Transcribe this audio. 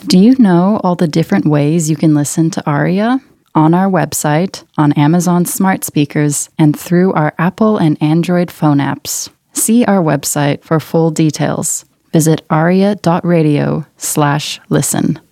Do you know all the different ways you can listen to ARIA? On our website, on Amazon smart speakers, and through our Apple and Android phone apps. See our website for full details. Visit aria.radio/listen.